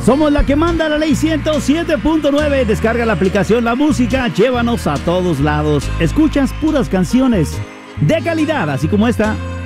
Somos la que manda la ley 107.9. Descarga la aplicación La Música, llévanos a todos lados. Escuchas puras canciones de calidad, así como esta.